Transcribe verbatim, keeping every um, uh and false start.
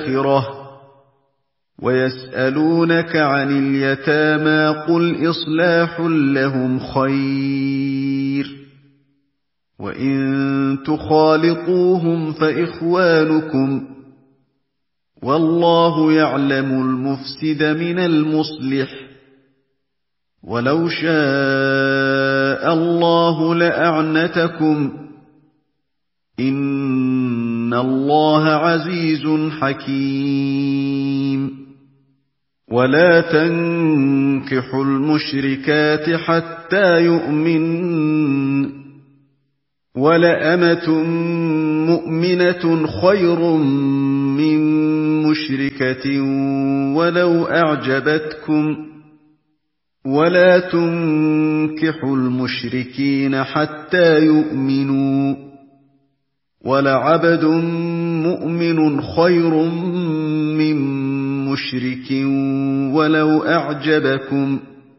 ويسألونك عن اليتامى قل إصلاح لهم خير وإن تخالطوهم فإخوانكم والله يعلم المفسد من المصلح ولو شاء الله لأعنتكم إن الله عزيز حكيم ولا تنكحوا المشركات حتى يؤمنن ولأمة مؤمنة خير من مشركة ولو أعجبتكم ولا تنكحوا المشركين حتى يؤمنوا ولعبد مؤمن خير من مشرك ولو أعجبكم